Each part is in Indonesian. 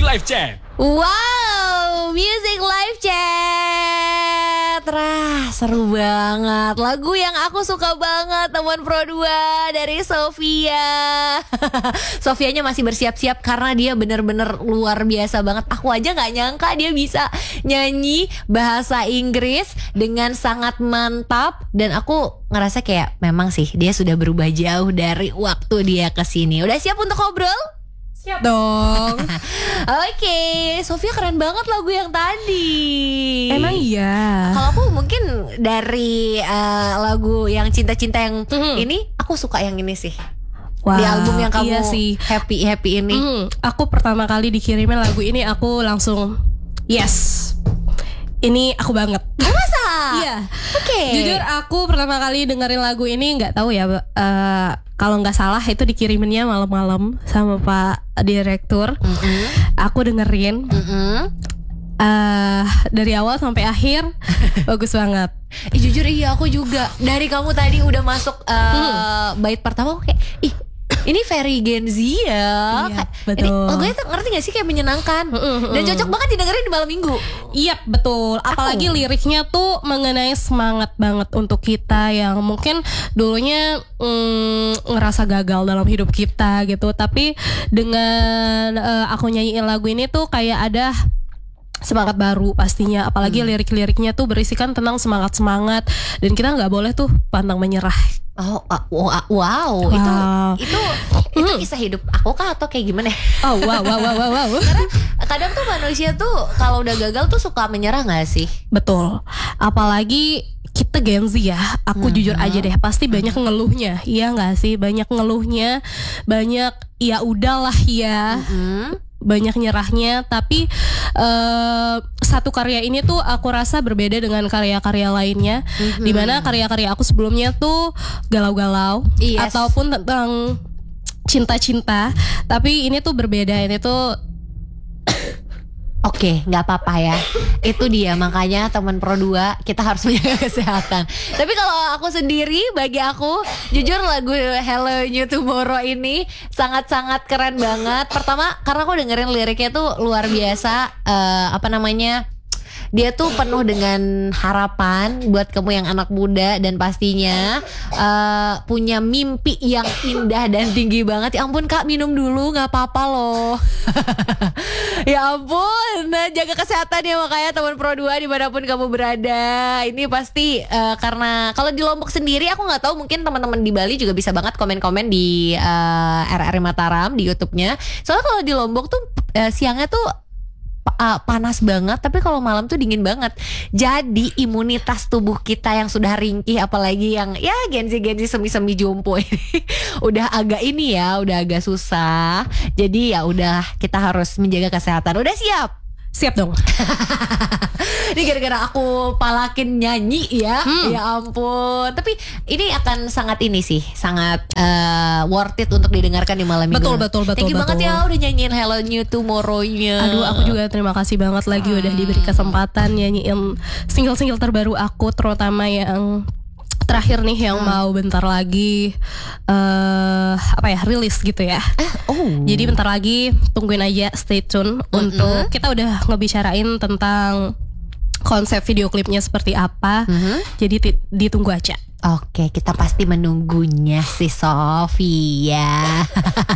Live Chat. Wow, Music Live Chat. Seru banget. Lagu yang aku suka banget, teman Pro 2 dari Sofia. Sofianya masih bersiap-siap karena dia bener-bener luar biasa banget. Aku aja gak nyangka dia bisa nyanyi bahasa Inggris dengan sangat mantap. Dan aku ngerasa kayak memang sih dia sudah berubah jauh dari waktu dia kesini. Udah siap untuk ngobrol? Siap dong. Oke, Sofia keren banget lagu yang tadi. Emang iya. Kalau aku mungkin dari lagu yang cinta-cinta yang ini, aku suka yang ini sih. Wow, di album yang kamu iya sih. happy ini. Aku pertama kali dikirimin lagu ini, aku langsung yes, ini aku banget. Masa? Iya. Oke. Jujur aku pertama kali dengerin lagu ini nggak tahu ya. Kalau nggak salah itu dikiriminnya malam-malam sama Pak Direktur. Aku dengerin. Dari awal sampai akhir bagus banget. Jujur iya aku juga. Dari kamu tadi udah masuk bait pertama aku kayak ini very Gen Z ya. Iya, Ini betul. lagunya tuh ngerti gak sih kayak menyenangkan. Dan cocok banget didengerin di malam minggu. Iya betul. Apalagi liriknya tuh mengenai semangat banget untuk kita yang mungkin dulunya ngerasa gagal dalam hidup kita gitu. Tapi dengan aku nyanyiin lagu ini tuh kayak ada semangat baru pastinya. Apalagi lirik-liriknya tuh berisikan tentang semangat-semangat. Dan kita gak boleh tuh pantang menyerah. Wow. Itu kisah hidup aku kah atau kayak gimana? Oh wow. Karena kadang tuh manusia tuh kalau udah gagal tuh suka menyerah gak sih? Betul. Apalagi kita Gen Z ya. Aku jujur aja deh, pasti banyak ngeluhnya. Iya gak sih? Banyak ngeluhnya, banyak ya udahlah ya. Banyak nyerahnya. Tapi satu karya ini tuh aku rasa berbeda dengan karya-karya lainnya. Dimana karya-karya aku sebelumnya tuh galau-galau, Yes. ataupun tentang cinta-cinta. Tapi ini tuh berbeda. Ini tuh Oke, gak apa-apa ya. Itu dia, makanya teman Pro 2 kita harus menjaga kesehatan. Tapi kalau aku sendiri, bagi aku jujur lagu Hello New Tomorrow ini sangat-sangat keren banget. Pertama karena aku dengerin liriknya tuh luar biasa. Dia tuh penuh dengan harapan buat kamu yang anak muda. Dan pastinya punya mimpi yang indah dan tinggi banget. Ya ampun Kak, minum dulu gak apa-apa loh. Ya ampun, jaga kesehatan ya makanya teman Pro 2 dimanapun kamu berada. Ini pasti karena kalau di Lombok sendiri aku gak tahu, mungkin teman-teman di Bali juga bisa banget komen-komen di RRI Mataram di YouTube-nya. Soalnya kalau di Lombok tuh siangnya tuh panas banget, tapi kalau malam tuh dingin banget. Jadi imunitas tubuh kita yang sudah ringkih, apalagi yang ya Gen Z semi-semi jompo ini udah agak udah agak susah. Jadi ya udah, kita harus menjaga kesehatan. Udah siap? siap dong. Ini gara-gara aku palakin nyanyi ya. Ya ampun. Tapi ini akan sangat worth it untuk didengarkan di malam minggu. Betul. Thank you banget ya udah nyanyiin Hello New Tomorrow-nya. Aduh, aku juga terima kasih banget lagi udah diberi kesempatan nyanyiin single-single terbaru aku, terutama yang terakhir nih yang mau bentar lagi rilis gitu ya. Jadi bentar lagi tungguin aja, stay tune untuk kita udah ngebicarain tentang konsep video klipnya seperti apa. Jadi ditunggu aja. Oke, kita pasti menunggunya si Sofia.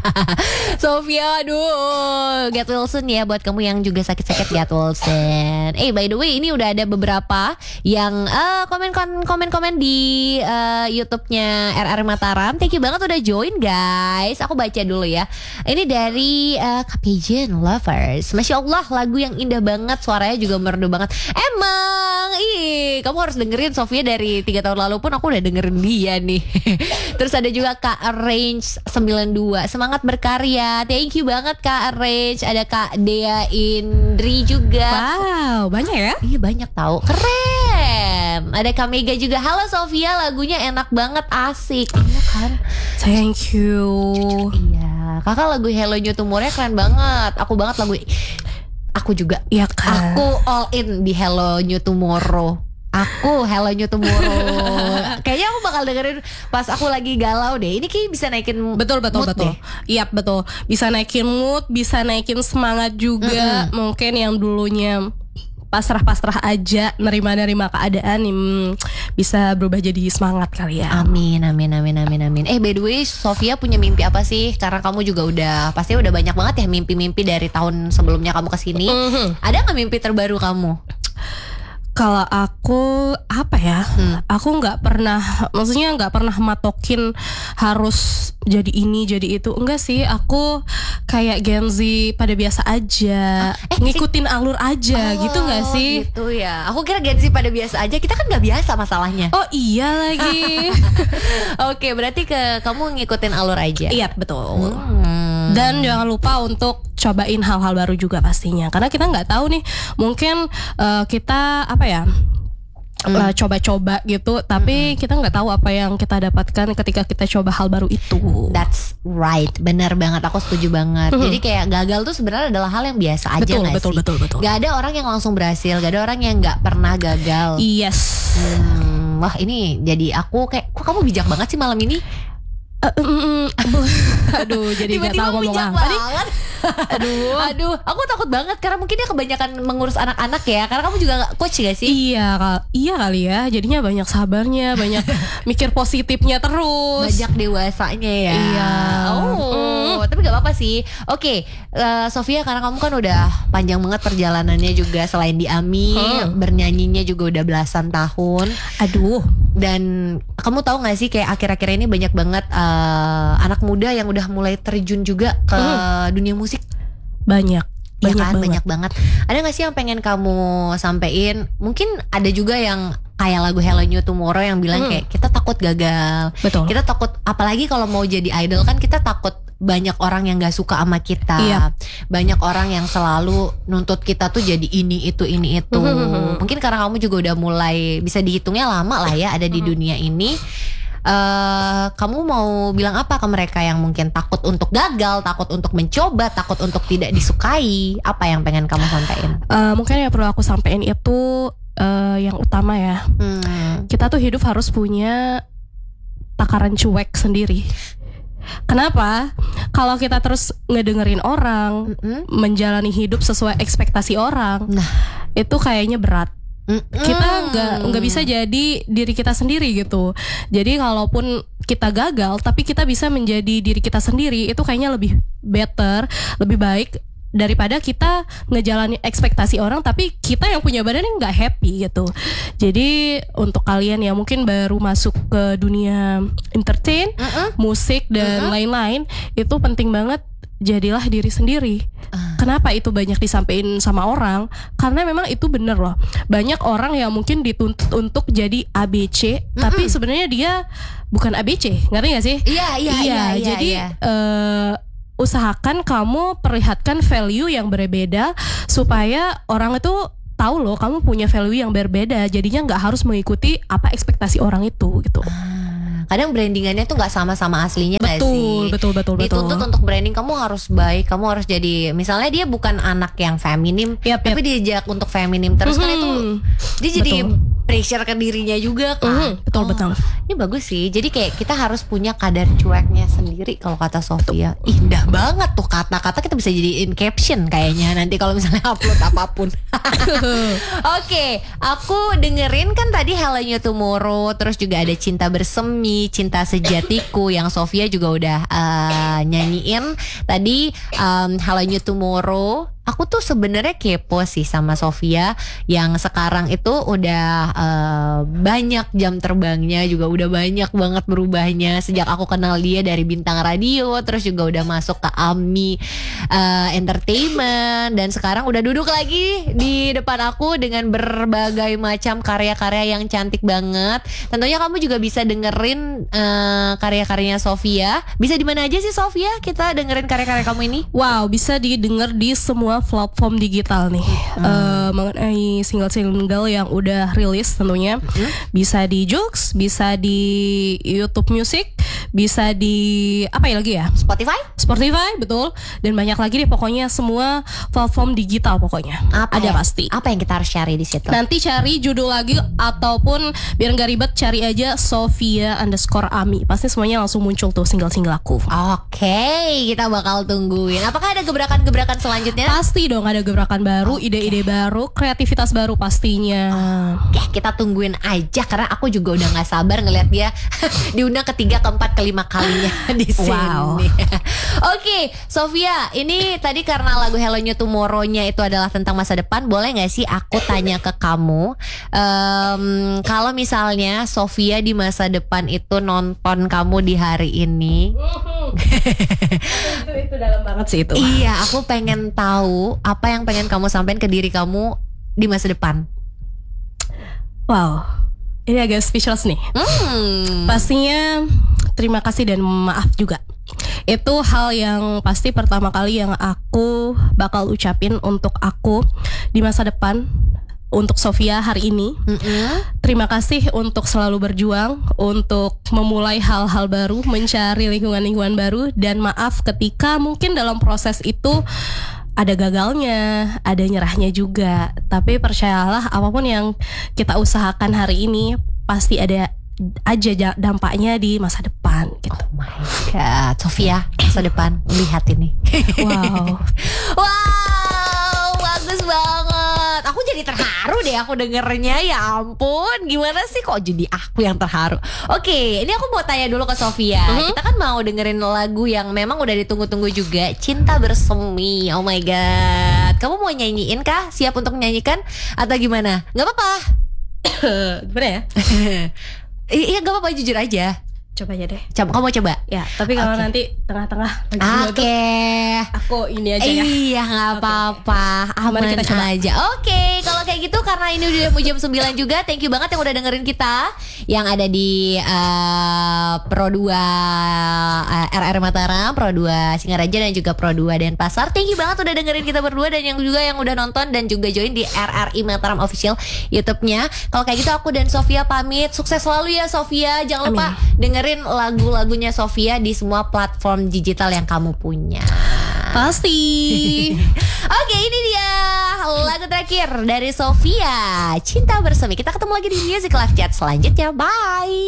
Sofia, aduh, get well soon ya buat kamu yang juga sakit-sakit, get well soon. By the way, ini udah ada beberapa yang komen di YouTube-nya RR Mataram. Thank you banget udah join guys. Aku baca dulu ya. Ini dari Capijan Lovers. Masya Allah, lagu yang indah banget, suaranya juga merdu banget. Emang, kamu harus dengerin Sofia dari 3 tahun lalu pun aku udah dengerin dia nih. Terus ada juga Kak Arrange 92, semangat berkarya. Thank you banget Kak Arrange. Ada Kak Dea Indri juga. Wow, banyak ya? Iya banyak tahu. Keren. Ada Kak Mega juga. Halo Sofia, lagunya enak banget, asik. Iya kan? Thank you. Iya, kakak lagu Hello New Tomorrow keren banget. Aku banget lagu. Aku juga. Iya kan? Aku all in di Hello New Tomorrow. Aku Hello New Tomorrow. Kayaknya aku bakal dengerin pas aku lagi galau deh. Ini kayak bisa naikin Betul mood deh. Iya betul. Bisa naikin mood, bisa naikin semangat juga. Mungkin yang dulunya pasrah-pasrah aja, nerima-nerima keadaan, bisa berubah jadi semangat kali ya. Amin. By the way, Sofia punya mimpi apa sih? Karena kamu juga pasti udah banyak banget ya mimpi-mimpi dari tahun sebelumnya kamu kesini. Ada nggak mimpi terbaru kamu? Kalau aku apa ya? Aku nggak pernah, maksudnya nggak pernah matokin harus jadi ini jadi itu. Enggak sih, aku kayak Gen Z pada biasa aja, ngikutin alur aja gitu nggak sih? Gitu ya. Aku kira Gen Z pada biasa aja. Kita kan nggak biasa masalahnya. Oh iya lagi. Oke, berarti kamu ngikutin alur aja. Iya betul. Dan jangan lupa untuk cobain hal-hal baru juga pastinya, karena kita nggak tahu nih, mungkin kita apa ya, coba-coba gitu, tapi kita nggak tahu apa yang kita dapatkan ketika kita coba hal baru itu. That's right, benar banget, aku setuju banget. Jadi kayak gagal tuh sebenarnya adalah hal yang biasa aja nggak sih? Betul. Gak ada orang yang langsung berhasil, gak ada orang yang nggak pernah gagal. Yes. Wah ini jadi aku kayak, kok kamu bijak banget sih malam ini? Aduh, jadi nggak tahu ngomong apa nih. Aduh, aku takut banget karena mungkin dia kebanyakan mengurus anak-anak ya. Karena kamu juga coach gak sih? Iya kali ya. Jadinya banyak sabarnya, banyak mikir positifnya terus. Banyak dewasanya ya. Iya. Tapi gak apa-apa sih. Oke, Sofia, karena kamu kan udah panjang banget perjalanannya juga, selain di AMI, bernyanyinya juga udah belasan tahun. Aduh. Dan kamu tahu gak sih kayak akhir-akhir ini banyak banget anak muda yang udah mulai terjun juga ke dunia musik. Banyak banget. Ada gak sih yang pengen kamu sampein? Mungkin ada juga yang kayak lagu Hello New Tomorrow yang bilang kayak kita takut gagal. Betul. Kita takut, apalagi kalau mau jadi idol kan kita takut banyak orang yang gak suka sama kita. Iya. Banyak orang yang selalu nuntut kita tuh jadi ini itu. Mungkin karena kamu juga udah mulai bisa dihitungnya lama lah ya ada di dunia ini. Kamu mau bilang apa ke mereka yang mungkin takut untuk gagal, takut untuk mencoba, takut untuk tidak disukai? Apa yang pengen kamu sampaikan? Mungkin yang perlu aku sampaikan itu yang utama ya, kita tuh hidup harus punya takaran cuek sendiri. Kenapa? Kalau kita terus ngedengerin orang, menjalani hidup sesuai ekspektasi orang, itu kayaknya berat. Kita nggak bisa jadi diri kita sendiri gitu. Jadi kalaupun kita gagal, tapi kita bisa menjadi diri kita sendiri, itu kayaknya lebih better, lebih baik daripada kita ngejalani ekspektasi orang tapi kita yang punya badan yang nggak happy gitu. Jadi untuk kalian yang mungkin baru masuk ke dunia entertain, musik dan lain-lain, itu penting banget. Jadilah diri sendiri. Kenapa itu banyak disampaikan sama orang? Karena memang itu bener loh. Banyak orang yang mungkin dituntut untuk jadi ABC, tapi sebenarnya dia bukan ABC. Ngerti gak sih? Iya. Jadi usahakan kamu perlihatkan value yang berbeda supaya orang itu tahu loh kamu punya value yang berbeda. Jadinya nggak harus mengikuti apa ekspektasi orang itu gitu. Kadang brandingannya tuh nggak sama-sama aslinya nggak sih? Betul. Dituntut untuk branding kamu harus baik, kamu harus jadi, misalnya dia bukan anak yang feminim, tapi diajak untuk feminim terus kan itu dia jadi pressure ke dirinya juga kan. Betul. Ini bagus sih. Jadi kayak kita harus punya kadar cueknya sendiri kalau kata Sofia. Indah banget tuh kata-kata, kita bisa jadiin caption kayaknya nanti kalau misalnya upload apapun. Oke, aku dengerin kan tadi Hello New Tomorrow, terus juga ada Cinta Bersemi, Cinta Sejatiku yang Sofia juga udah nyanyiin tadi. Hello New Tomorrow, aku tuh sebenarnya kepo sih sama Sofia yang sekarang itu udah banyak jam terbangnya, juga udah banyak banget berubahnya sejak aku kenal dia dari Bintang Radio, terus juga udah masuk ke AMI Entertainment, dan sekarang udah duduk lagi di depan aku dengan berbagai macam karya-karya yang cantik banget. Tentunya kamu juga bisa dengerin karya-karyanya Sofia. Bisa di mana aja sih Sofia kita dengerin karya-karya kamu ini? Wow, bisa didengar di semua platform digital nih. Mengenai single-single yang udah rilis tentunya bisa di Joox, bisa di YouTube Music, bisa di apa ya lagi ya? Spotify betul, dan banyak lagi deh pokoknya semua platform digital pokoknya. Ada pasti. Apa yang kita harus cari di situ? Nanti cari judul lagi ataupun biar nggak ribet cari aja Sofia_Ami. Pasti semuanya langsung muncul tuh single-single aku. Oke, kita bakal tungguin. Apakah ada gebrakan-gebrakan selanjutnya? Pasti dong ada gebrakan baru, ide-ide baru, kreativitas baru pastinya. Oke, kita tungguin aja karena aku juga udah nggak sabar ngelihat dia diundang ketiga, keempat, kelima kalinya di sini. Wow. Oke, Sofia, ini tadi karena lagu Hello New Tomorrow-nya itu adalah tentang masa depan, boleh nggak sih aku tanya ke kamu, kalau misalnya Sofia di masa depan itu nonton kamu di hari ini, itu dalam banget sih itu. iya, aku pengen tahu apa yang pengen kamu sampaikan ke diri kamu di masa depan. Wow, ini agak speechless nih. Pastinya terima kasih dan maaf juga. Itu hal yang pasti pertama kali yang aku bakal ucapin untuk aku di masa depan. Untuk Sofia hari ini, terima kasih untuk selalu berjuang, untuk memulai hal-hal baru, mencari lingkungan-lingkungan baru, dan maaf ketika mungkin dalam proses itu ada gagalnya, ada nyerahnya juga. Tapi percayalah apapun yang kita usahakan hari ini pasti ada aja dampaknya di masa depan gitu. Oh my god, Sofia, masa depan lihat ini. Wow. Wow, bagus banget. Aku jadi terharu deh aku dengernya, ya ampun. Gimana sih kok jadi aku yang terharu? Oke, ini aku mau tanya dulu ke Sofia. Kita kan mau dengerin lagu yang memang udah ditunggu-tunggu juga, Cinta Bersemi. Oh my god. Kamu mau nyanyiin kah? Siap untuk menyanyikan atau gimana? Gak apa-apa. Gimana ya? Iya gak apa-apa, jujur aja. Coba aja deh. Kamu mau coba? Ya, tapi kalau nanti tengah-tengah Oke. aku ini aja ya. Iya gak apa-apa. Aman Mari kita coba aja. Oke, kalau kayak gitu karena ini udah mau jam 9 juga, thank you banget yang udah dengerin kita, yang ada di Pro 2 RR Mataram, Pro 2 Singaraja, dan juga Pro 2 Denpasar. Thank you banget udah dengerin kita berdua, dan yang juga yang udah nonton dan juga join di RRI Mataram Official YouTube-nya. Kalau kayak gitu aku dan Sofia pamit. Sukses selalu ya Sofia. Jangan lupa dengerin lagu-lagunya Sofia di semua platform digital yang kamu punya. Pasti. Oke, ini dia lagu terakhir dari Sofia, Cinta Bersemi. Kita ketemu lagi di Music Live Chat selanjutnya. Bye.